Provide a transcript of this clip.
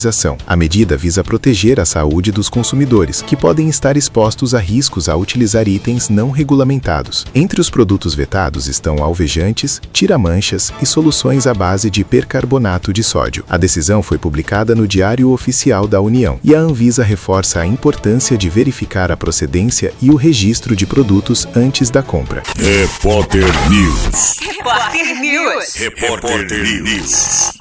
A medida visa proteger a saúde dos consumidores, que podem estar expostos a riscos ao utilizar itens não regulamentados. Entre os produtos vetados estão alvejantes, tira-manchas e soluções à base de percarbonato de sódio. A decisão foi publicada no Diário Oficial da União e a Anvisa reforça a importância de verificar a procedência e o registro de produtos antes da compra. Repórter News. Repórter News. Repórter News.